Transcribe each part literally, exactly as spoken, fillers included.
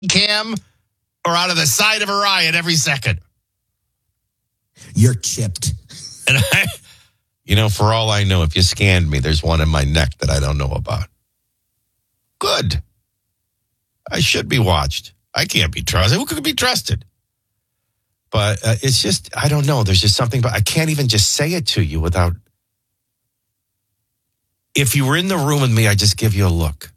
cam or out of the side of her eye at every second. You're chipped. And I, you know, for all I know, if you scanned me, there's one in my neck that I don't know about. Good. I should be watched. I can't be trusted. Who could be trusted? But uh, it's just, I don't know. There's just something, but I can't even just say it to you without. If you were in the room with me, I'd just give you a look.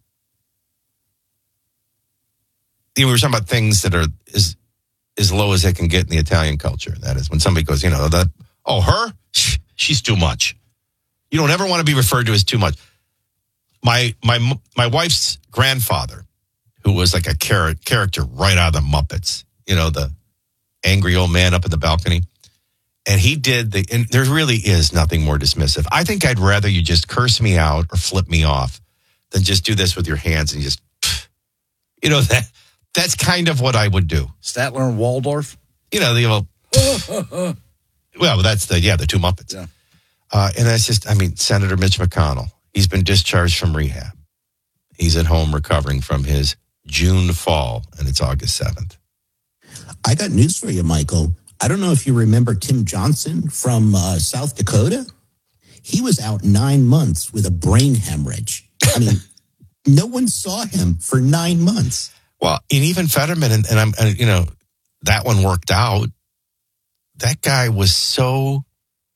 You know, we were talking about things that are as, as low as they can get in the Italian culture. That is when somebody goes, you know, that, oh, her? She's too much. You don't ever want to be referred to as too much. My my my wife's grandfather, who was like a char- character right out of the Muppets, you know, the angry old man up in the balcony. And he did the, and there really is nothing more dismissive. I think I'd rather you just curse me out or flip me off than just do this with your hands and just, you know, that that's kind of what I would do. Statler and Waldorf? You know, the old, well, that's the, yeah, the two Muppets. Yeah. Uh, and that's just, I mean, Senator Mitch McConnell, he's been discharged from rehab. He's at home recovering from his June fall, and it's August seventh. I got news for you, Michael. I don't know if you remember Tim Johnson from uh, South Dakota. He was out nine months with a brain hemorrhage. I mean, no one saw him for nine months. Well, and even Fetterman, and, and I'm, and, you know, that one worked out. That guy was so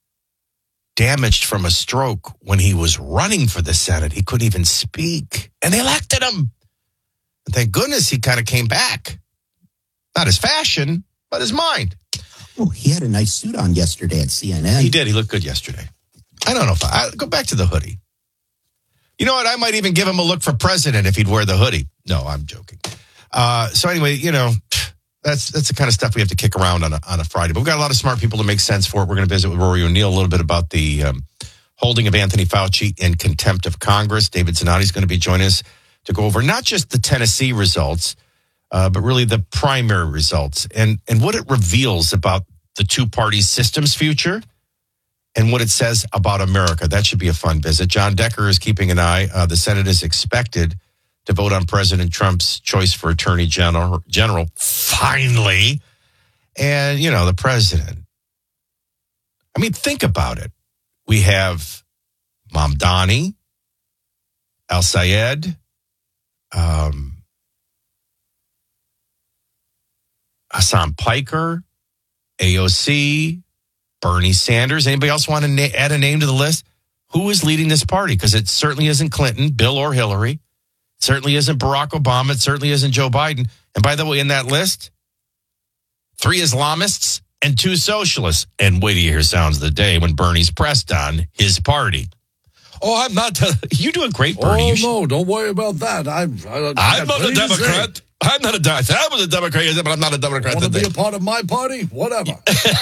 damaged from a stroke when he was running for the Senate. He couldn't even speak, and they elected him. And thank goodness he kind of came back. Not his fashion, but his mind. Oh, he had a nice suit on yesterday at C N N. He did. He looked good yesterday. I don't know if I, I go back to the hoodie. You know what? I might even give him a look for president if he'd wear the hoodie. No, I'm joking. Uh, so anyway, you know, that's that's the kind of stuff we have to kick around on a, on a Friday. But we've got a lot of smart people to make sense for it. We're going to visit with Rory O'Neill a little bit about the um, holding of Anthony Fauci in contempt of Congress. David Zanotti is going to be joining us to go over not just the Tennessee results, uh, but really the primary results and, and what it reveals about the two-party system's future and what it says about America. That should be a fun visit. John Decker is keeping an eye. Uh, the Senate is expected to vote on President Trump's choice for Attorney General, General finally. And, you know, the president. I mean, think about it. We have Mamdani, Al-Sayed, um, Hassan Piker, A O C, Bernie Sanders. Anybody else want to na- add a name to the list? Who is leading this party? Because it certainly isn't Clinton, Bill, or Hillary. It certainly isn't Barack Obama. It certainly isn't Joe Biden. And by the way, in that list, three Islamists and two socialists. And wait till you hear sounds of the day when Bernie's pressed on his party. Oh, I'm not. Uh, you do a great Bernie. Oh, no, don't worry about that. I'm, I, I I'm not a Democrat. I'm not a Democrat. I was a Democrat, but I'm not a Democrat. Want to today. be a part of my party? Whatever.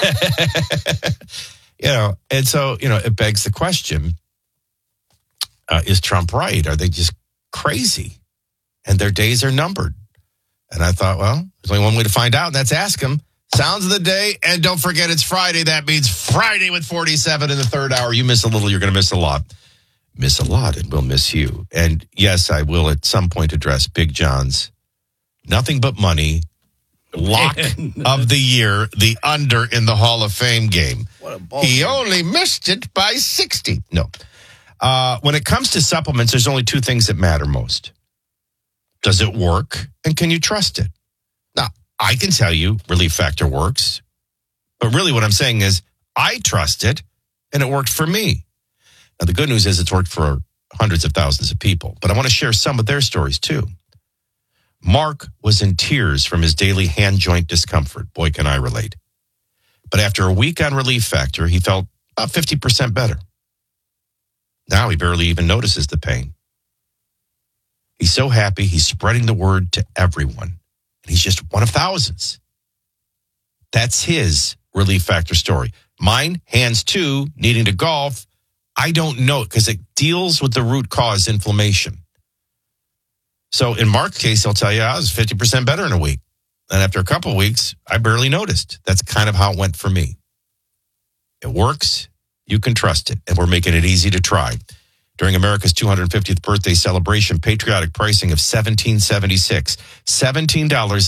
You know, and so, you know, it begs the question, uh, is Trump right? Are they just crazy? And their days are numbered. And I thought, well, there's only one way to find out, and that's ask him. Sounds of the day, and don't forget it's Friday. That means Friday with forty-seven in the third hour. You miss a little, you're going to miss a lot. Miss a lot, and we'll miss you. And yes, I will at some point address Big John's nothing but money lock of the year, the under in the Hall of Fame game. He only missed it by sixty. No. Uh, when it comes to supplements, there's only two things that matter most. Does it work? And can you trust it? Now, I can tell you Relief Factor works. But really what I'm saying is I trust it, and it worked for me. Now, the good news is it's worked for hundreds of thousands of people. But I want to share some of their stories, too. Mark was in tears from his daily hand joint discomfort. Boy, can I relate. But after a week on Relief Factor, he felt about fifty percent better. Now he barely even notices the pain. He's so happy, he's spreading the word to everyone. And he's just one of thousands. That's his Relief Factor story. Mine, hands two, needing to golf. I don't know it because it deals with the root cause, inflammation. So in Mark's case, he'll tell you I was fifty percent better in a week. And after a couple of weeks, I barely noticed. That's kind of how it went for me. It works. You can trust it. And we're making it easy to try. during America's two hundred fiftieth birthday celebration. Patriotic pricing of seventeen seventy-six. seventeen dollars